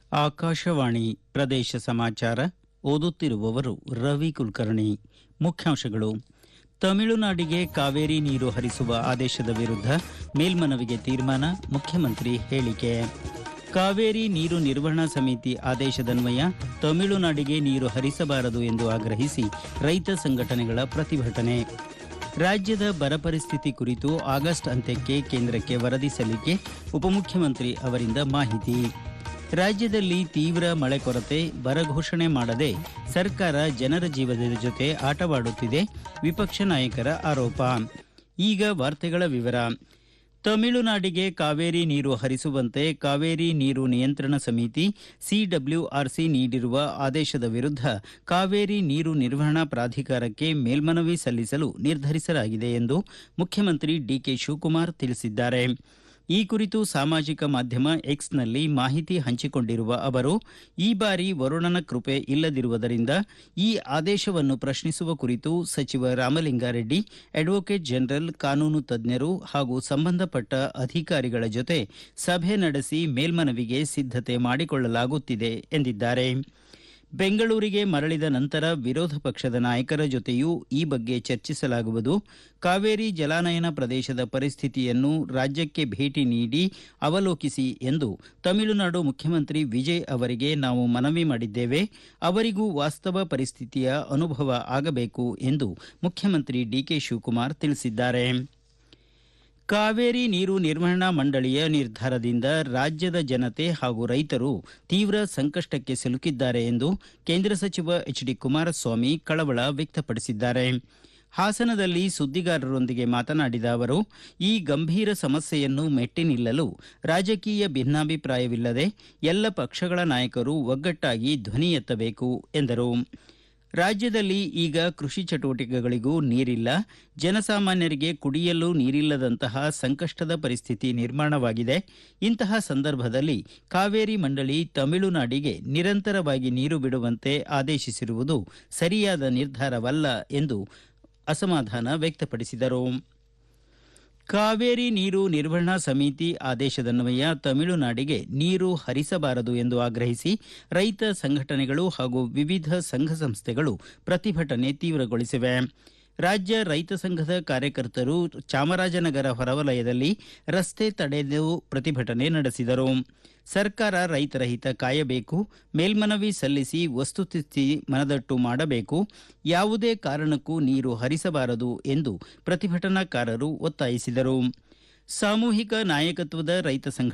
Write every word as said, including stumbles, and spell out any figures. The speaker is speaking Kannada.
ಆಕಾಶವಾಣಿ ಪ್ರದೇಶ ಸಮಾಚಾರ ಓದುತ್ತಿರುವವರು ರವಿ ಕುಲಕರ್ಣಿ. ಮುಖ್ಯಾಂಶಗಳು: ತಮಿಳುನಾಡಿಗೆ ಕಾವೇರಿ ನೀರು ಹರಿಸುವ ಆದೇಶದ ವಿರುದ್ಧ ಮೇಲ್ಮನವಿಗೆ ತೀರ್ಮಾನ, ಮುಖ್ಯಮಂತ್ರಿ ಹೇಳಿಕೆ. ಕಾವೇರಿ ನೀರು ನಿರ್ವಹಣಾ ಸಮಿತಿ ಆದೇಶದನ್ವಯ ತಮಿಳುನಾಡಿಗೆ ನೀರು ಹರಿಸಬಾರದು ಎಂದು ಆಗ್ರಹಿಸಿ ರೈತ ಸಂಘಟನೆಗಳ ಪ್ರತಿಭಟನೆ. ರಾಜ್ಯದ ಬರ ಪರಿಸ್ಥಿತಿ ಕುರಿತು ಆಗಸ್ಟ್ ಅಂತ್ಯಕ್ಕೆ ಕೇಂದ್ರಕ್ಕೆ ವರದಿ ಸಲ್ಲಿಕೆ, ಉಪಮುಖ್ಯಮಂತ್ರಿ ಅವರಿಂದ ಮಾಹಿತಿ. ರಾಜ್ಯದಲ್ಲಿ ತೀವ್ರ ಮಳೆ ಕೊರತೆ, ಬರ ಘೋಷಣೆ ಮಾಡದೆ ಸರ್ಕಾರ ಜನರ ಜೀವನದ ಜೊತೆ ಆಟವಾಡುತ್ತಿದೆ, ವಿಪಕ್ಷ ನಾಯಕರ ಆರೋಪ. ಈಗ ವಾರ್ತೆಗಳ ವಿವರ. ತಮಿಳುನಾಡಿಗೆ ಕಾವೇರಿ ನೀರು ಹರಿಸುವಂತೆ ಕಾವೇರಿ ನೀರು ನಿಯಂತ್ರಣ ಸಮಿತಿ ಸಿಡಬ್ಲ್ಯೂಆರ್ಸಿ ನೀಡಿರುವ ಆದೇಶದ ವಿರುದ್ಧ ಕಾವೇರಿ ನೀರು ನಿರ್ವಹಣಾ ಪ್ರಾಧಿಕಾರಕ್ಕೆ ಮೇಲ್ಮನವಿ ಸಲ್ಲಿಸಲು ನಿರ್ಧರಿಸಲಾಗಿದೆ ಎಂದು ಮುಖ್ಯಮಂತ್ರಿ ಡಿಕೆ ಶಿವಕುಮಾರ್ ತಿಳಿಸಿದ್ದಾರೆ. ಈ ಕುರಿತು ಸಾಮಾಜಿಕ ಮಾಧ್ಯಮ ಎಕ್ಸ್ನಲ್ಲಿ ಮಾಹಿತಿ ಹಂಚಿಕೊಂಡಿರುವ ಅವರು, ಈ ಬಾರಿ ವರುಣನ ಕೃಪೆ ಇಲ್ಲದಿರುವುದರಿಂದ ಈ ಆದೇಶವನ್ನು ಪ್ರಶ್ನಿಸುವ ಕುರಿತು ಸಚಿವ ರಾಮಲಿಂಗಾರೆಡ್ಡಿ, ಅಡ್ವೊಕೇಟ್ ಜನರಲ್, ಕಾನೂನು ತಜ್ಞರು ಹಾಗೂ ಸಂಬಂಧಪಟ್ಟ ಅಧಿಕಾರಿಗಳ ಜೊತೆ ಸಭೆ ನಡೆಸಿ ಮೇಲ್ಮನವಿಗೆ ಸಿದ್ಧತೆ ಮಾಡಿಕೊಳ್ಳಲಾಗುತ್ತಿದೆ ಎಂದಿದ್ದಾರೆ. ಬೆಂಗಳೂರಿಗೆ ಮರಳಿದ ನಂತರ ವಿರೋಧ ಪಕ್ಷದ ನಾಯಕರ ಜೊತೆಯೂ ಈ ಬಗ್ಗೆ ಚರ್ಚಿಸಲಾಗುವುದು. ಕಾವೇರಿ ಜಲಾನಯನ ಪ್ರದೇಶದ ಪರಿಸ್ಥಿತಿಯನ್ನು ರಾಜ್ಯಕ್ಕೆ ಭೇಟಿ ನೀಡಿ ಅವಲೋಕಿಸಿ ಎಂದು ತಮಿಳುನಾಡು ಮುಖ್ಯಮಂತ್ರಿ ವಿಜಯ್ ಅವರಿಗೆ ನಾವು ಮನವಿ ಮಾಡಿದ್ದೇವೆ. ಅವರಿಗೂ ವಾಸ್ತವ ಪರಿಸ್ಥಿತಿಯ ಅನುಭವ ಆಗಬೇಕು ಎಂದು ಮುಖ್ಯಮಂತ್ರಿ ಡಿಕೆ ಶಿವಕುಮಾರ್ ತಿಳಿಸಿದ್ದಾರೆ. ಕಾವೇರಿ ನೀರು ನಿರ್ವಹಣಾ ಮಂಡಳಿಯ ನಿರ್ಧಾರದಿಂದ ರಾಜ್ಯದ ಜನತೆ ಹಾಗೂ ರೈತರು ತೀವ್ರ ಸಂಕಷ್ಟಕ್ಕೆ ಸಿಲುಕಿದ್ದಾರೆ ಎಂದು ಕೇಂದ್ರ ಸಚಿವ ಎಚ್ ಡಿ ಕುಮಾರಸ್ವಾಮಿ ಕಳವಳ ವ್ಯಕ್ತಪಡಿಸಿದ್ದಾರೆ. ಹಾಸನದಲ್ಲಿ ಸುದ್ದಿಗಾರರೊಂದಿಗೆ ಮಾತನಾಡಿದ ಅವರು, ಈ ಗಂಭೀರ ಸಮಸ್ಯೆಯನ್ನು ಮೆಟ್ಟಿ ನಿಲ್ಲಲು ರಾಜಕೀಯ ಭಿನ್ನಾಭಿಪ್ರಾಯವಿಲ್ಲದೆ ಎಲ್ಲ ಪಕ್ಷಗಳ ನಾಯಕರು ಒಗ್ಗಟ್ಟಾಗಿ ಧ್ವನಿ ಎತ್ತಬೇಕು ಎಂದರು. ರಾಜ್ಯದಲ್ಲಿ ಈಗ ಕೃಷಿ ಚಟುವಟಿಕೆಗಳಿಗೂ ನೀರಿಲ್ಲ, ಜನಸಾಮಾನ್ಯರಿಗೆ ಕುಡಿಯಲು ನೀರಿಲ್ಲದಂತಹ ಸಂಕಷ್ಟದ ಪರಿಸ್ಥಿತಿ ನಿರ್ಮಾಣವಾಗಿದೆ. ಇಂತಹ ಸಂದರ್ಭದಲ್ಲಿ ಕಾವೇರಿ ಮಂಡಳಿ ತಮಿಳುನಾಡಿಗೆ ನಿರಂತರವಾಗಿ ನೀರು ಬಿಡುವಂತೆ ಆದೇಶಿಸಿರುವುದು ಸರಿಯಾದ ನಿರ್ಧಾರವಲ್ಲ ಎಂದು ಅಸಮಾಧಾನ ವ್ಯಕ್ತಪಡಿಸಿದರು. ಕಾವೇರಿ ನೀರು ನಿರ್ವಹಣಾ ಸಮಿತಿ ಆದೇಶದನ್ವಯ ತಮಿಳುನಾಡಿಗೆ ನೀರು ಹರಿಸಬಾರದು ಎಂದು ಆಗ್ರಹಿಸಿ ರೈತ ಸಂಘಟನೆಗಳು ಹಾಗೂ ವಿವಿಧ ಸಂಘ ಸಂಸ್ಥೆಗಳು ಪ್ರತಿಭಟನೆ ತೀವ್ರಗೊಳಿಸಿವೆ. ರಾಜ್ಯ ರೈತ ಸಂಘದ ಕಾರ್ಯಕರ್ತರು ಚಾಮರಾಜನಗರ ಹೊರವಲಯದಲ್ಲಿ ರಸ್ತೆ ತಡೆದು ಪ್ರತಿಭಟನೆ ನಡೆಸಿದರು. ಸರ್ಕಾರ ರೈತರ ಹಿತ ಕಾಯಬೇಕು, ಮೇಲ್ಮನವಿ ಸಲ್ಲಿಸಿ ವಸ್ತುಸ್ಥಿತಿ ಮನದಟ್ಟು ಮಾಡಬೇಕು, ಯಾವುದೇ ಕಾರಣಕ್ಕೂ ನೀರು ಹರಿಸಬಾರದು ಎಂದು ಪ್ರತಿಭಟನಾಕಾರರು ಒತ್ತಾಯಿಸಿದರು. ಸಾಮೂಹಿಕ ನಾಯಕತ್ವದ ರೈತ ಸಂಘ